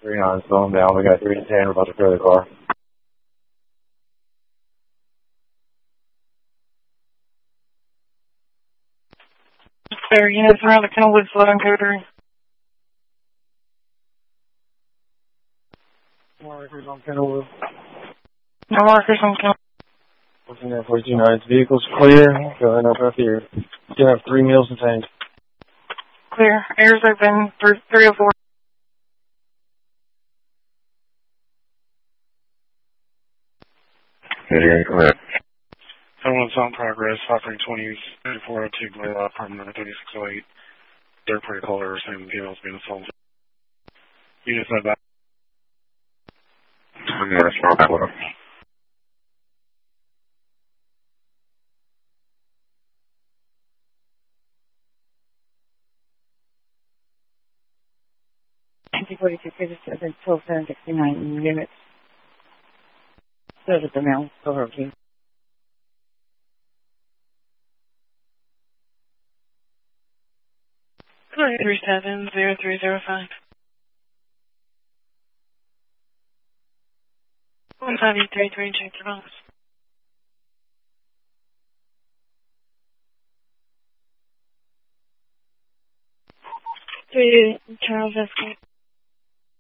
3-9, slow them down. We got 3 to 10. We're about to clear the car. Fair units around the Kenilworth flood encoder. Markers on Kenilworth. No markers on Kenilworth. Looking at 429's vehicles clear. Go ahead and open up here. You can have 3 meals and tanks. Clear. Air's open for 304. Heading clear. Someone's on progress, offering 20-3402 Blaylock from 3608. They're pretty color, same females being assaulted. Units at that. $42.57, 12,769 units. Those are the now. Over, okay. Go ahead. 370305. 1583, check your box. Charles Escape.